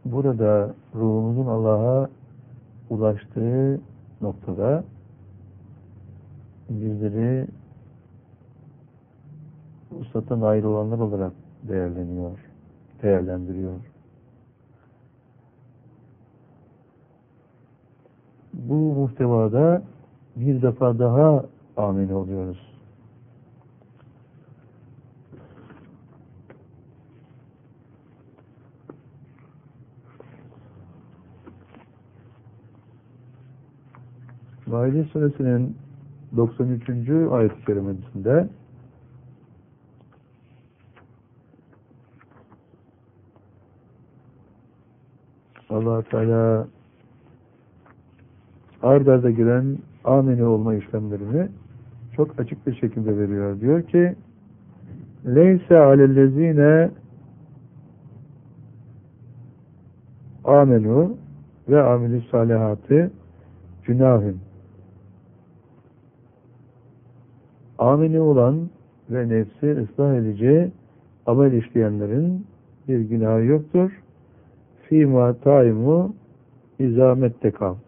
burada ruhumuzun Allah'a ulaştığı noktada bizleri vuslattan ayrı olanlar olarak değerlendiriyor. Bu muhtevada bir defa daha amin oluyoruz. Maide suresinin 93. ayet-i kerimesinde Allah Teala ard arda giren amine olma işlemlerini çok açık bir şekilde veriyor. Diyor ki leyse alellezine amenu ve amilü salihatı günahın. Amine olan ve nefsi ıslah edici amel işleyenlerin bir günahı yoktur. Fîmâ taimu izâmette kal.